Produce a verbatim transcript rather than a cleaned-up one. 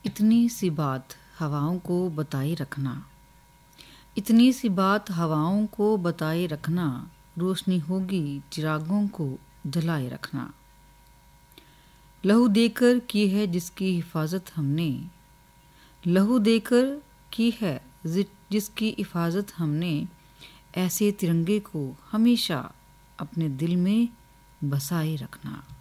इतनी सी बात हवाओं को बताए रखना, इतनी सी बात हवाओं को बताए रखना, रोशनी होगी चिरागों को जलाए रखना। लहू देकर की है जिसकी हिफाजत हमने, लहू देकर की है जिसकी हिफाजत हमने, ऐसे तिरंगे को हमेशा अपने दिल में बसाए रखना।